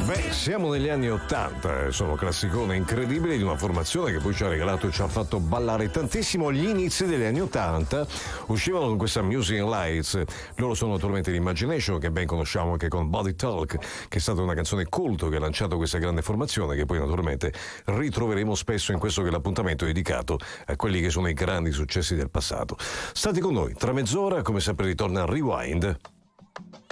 Beh, siamo negli anni '80, sono classicone incredibile di una formazione che poi ci ha regalato e ci ha fatto ballare tantissimo. Agli inizi degli anni '80 uscivano con questa Music and Lights. Loro sono naturalmente l'Imagination, che ben conosciamo anche con Body Talk, che è stata una canzone culto che ha lanciato questa grande formazione, che poi naturalmente ritroveremo spesso in questo che è l'appuntamento dedicato a quelli che sono i grandi successi del passato. State con noi, tra mezz'ora come sempre ritorna Rewind.